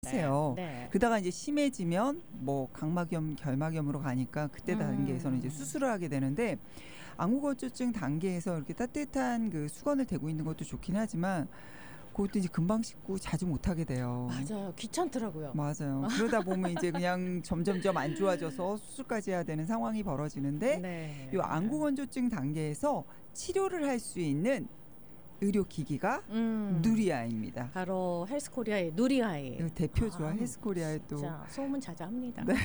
하세요. 네. 그러다가 이제 심해지면 뭐 각막염, 결막염으로 가니까 그때 단계에서는 이제 수술을 하게 되는데 안구건조증 단계에서 이렇게 따뜻한 그 수건을 대고 있는 것도 좋긴 하지만 그것도 이제 금방 씻고 자주 못 하게 돼요. 맞아요. 귀찮더라고요. 맞아요. 그러다 보면 이제 그냥 점점점 안 좋아져서 수술까지 해야 되는 상황이 벌어지는데 네. 이 안구건조증 단계에서 치료를 할 수 있는 의료기기가 누리아이입니다. 바로 헬스코리아의 누리아이. 대표죠. 헬스코리아의 또 자, 소문 자자합니다. 네.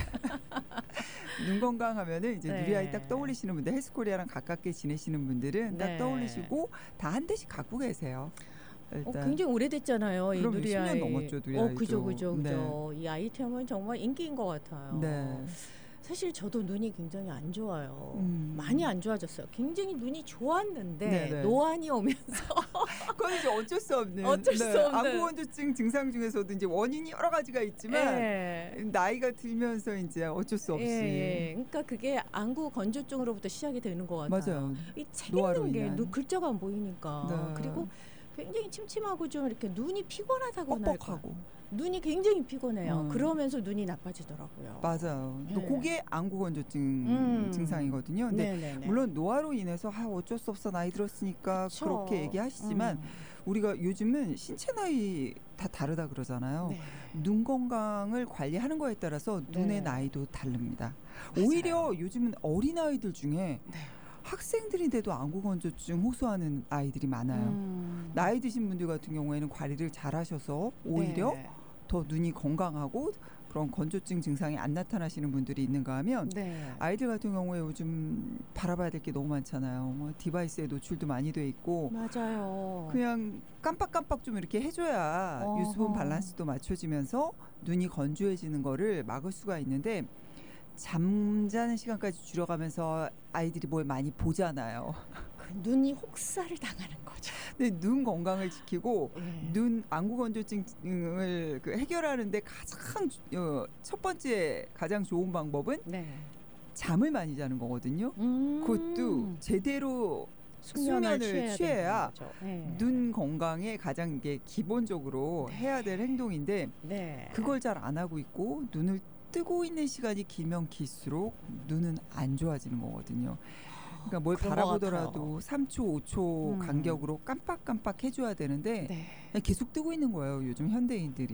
눈 건강하면은 이제 네. 누리아이 딱 떠올리시는 분들, 헬스코리아랑 가깝게 지내시는 분들은 딱 네. 떠올리시고 다 한 대씩 갖고 계세요. 일단 굉장히 오래됐잖아요. 이 그럼 누리아이. 10년 넘었죠, 누리아이도. 그죠. 이 아이템은 정말 인기인 것 같아요. 네. 사실 저도 눈이 굉장히 안 좋아요. 많이 음. 안 좋아졌어요. 굉장히 눈이 좋았는데 네네. 노안이 오면서 그건 이제 어쩔 수 없는 어쩔 수 없는. 안구건조증 증상 중에서도 이제 원인이 여러 가지가 있지만 나이가 들면서 이제 어쩔 수 없이 예. 그러니까 그게 안구 건조증으로부터 시작이 되는 것 같아요. 맞아요. 이 책 노화로 읽는 게 인한. 글자가 안 보이니까. 네. 그리고 굉장히 침침하고 좀 이렇게 눈이 피곤하다고나 할까. 뻑뻑하고 눈이 굉장히 피곤해요. 그러면서 눈이 나빠지더라고요. 맞아요. 또 네. 그게 안구건조증 증상이거든요. 근데 네네네. 물론 노화로 인해서 어쩔 수 없어 나이 들었으니까 그쵸. 그렇게 얘기하시지만 우리가 요즘은 신체 나이 다 다르다 그러잖아요. 네. 눈 건강을 관리하는 거에 따라서 눈의 네. 나이도 다릅니다. 맞아요. 오히려 요즘은 어린 아이들 중에 네. 학생들인데도 안구건조증 호소하는 아이들이 많아요. 나이 드신 분들 같은 경우에는 관리를 잘 하셔서 오히려 네. 더 눈이 건강하고 그런 건조증 증상이 안 나타나시는 분들이 있는가 하면 네. 아이들 같은 경우에 요즘 바라봐야 될 게 너무 많잖아요. 뭐 디바이스에 노출도 많이 돼 있고 맞아요. 그냥 깜빡깜빡 좀 이렇게 해줘야 어허. 유수분 밸런스도 맞춰지면서 눈이 건조해지는 거를 막을 수가 있는데 잠자는 시간까지 줄여가면서 아이들이 뭘 많이 보잖아요. 그 눈이 혹사를 당하는 거죠. 근데 눈 건강을 지키고 네. 눈 안구건조증을 해결하는데 가장 첫 번째 가장 좋은 방법은 네. 잠을 많이 자는 거거든요. 그것도 제대로 수면을 취해야 네. 눈 건강에 가장 이게 기본적으로 해야 될 행동인데 네. 그걸 잘 안 하고 있고 눈을 뜨고 있는 시간이 길면 길수록 눈은 안 좋아지는 거거든요. 그러니까 뭘 그런 바라보더라도 3초, 5초 간격으로 깜빡깜빡 해줘야 되는데 네. 그냥 계속 뜨고 있는 거예요. 요즘 현대인들이.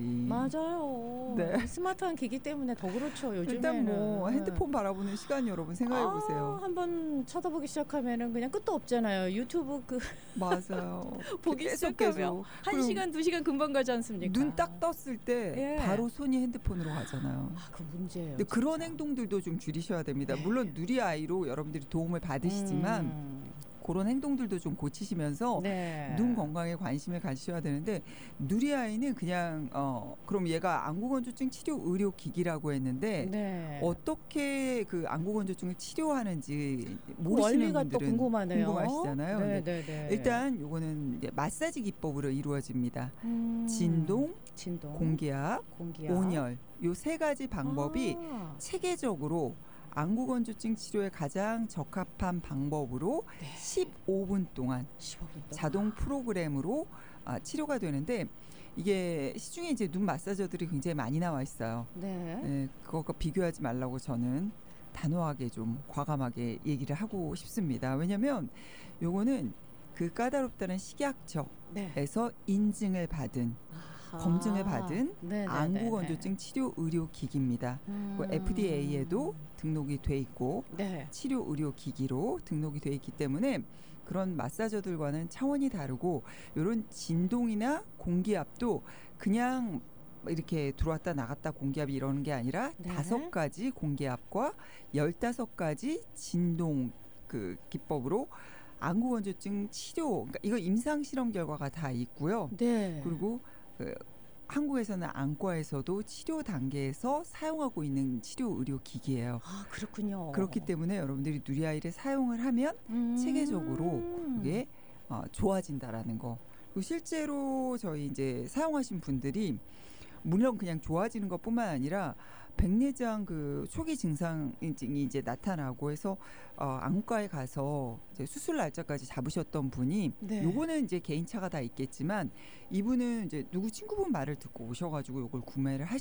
맞아요. 네. 스마트한 기기 때문에 더 그렇죠. 요즘에는. 일단 뭐 핸드폰 바라보는 시간 여러분 생각해 보세요. 한번 쳐다보기 시작하면은 그냥 끝도 없잖아요. 유튜브 맞아요. 보기 계속 시작하면 한 시간, 2시간 금방 가지 않습니까? 눈 딱 떴을 때 예. 바로 손이 핸드폰으로 가잖아요. 그 문제예요. 근데 그런 행동들도 좀 줄이셔야 됩니다. 물론 누리아이로 여러분들이 도움을 받으시지만 그런 행동들도 좀 고치시면서 네. 눈 건강에 관심을 가지셔야 되는데 누리아이는 그냥 그럼 얘가 안구건조증 치료 의료기기라고 했는데 네. 어떻게 그 안구건조증을 치료하는지 모르시는 원리가 또 분들은 궁금하네요. 궁금하시잖아요. 네, 근데 네, 네. 일단 요거는 이제 마사지 기법으로 이루어집니다. 진동, 공기압, 온열 요 세 가지 방법이 체계적으로 안구건조증 치료에 가장 적합한 방법으로 15분 동안 15분 동안. 자동 프로그램으로 치료가 되는데 이게 시중에 이제 눈 마사저들이 굉장히 많이 나와 있어요. 네. 네, 그것과 비교하지 말라고 저는 단호하게 좀 과감하게 얘기를 하고 싶습니다. 왜냐하면 요거는 그 까다롭다는 식약처에서 네. 인증을 받은 검증을 받은 네네네네. 안구건조증 치료 의료기기입니다. FDA에도 등록이 돼 있고 네. 치료 의료기기로 등록이 돼 있기 때문에 그런 마사저들과는 차원이 다르고 이런 진동이나 공기압도 그냥 이렇게 들어왔다 나갔다 공기압이 이러는 게 아니라 네. 5가지 공기압과 15가지 진동 그 기법으로 안구건조증 치료, 그러니까 이거 임상 실험 결과가 다 있고요. 네. 그리고 한국에서는 안과에서도 치료 단계에서 사용하고 있는 치료 의료 기기예요. 그렇군요. 그렇기 때문에 여러분들이 누리아이를 사용을 하면 체계적으로 그게 좋아진다라는 거. 그리고 실제로 저희 이제 사용하신 분들이 물론 그냥 좋아지는 것뿐만 아니라 백내장 그 초기 증상이 이제 나타나고 해서 안과에 가서 이제 수술 날짜까지 잡으셨던 분이 네. 요거는 이제 개인차가 다 있겠지만 이분은 이제 누구 친구분 말을 듣고 오셔가지고 요걸 구매를 하신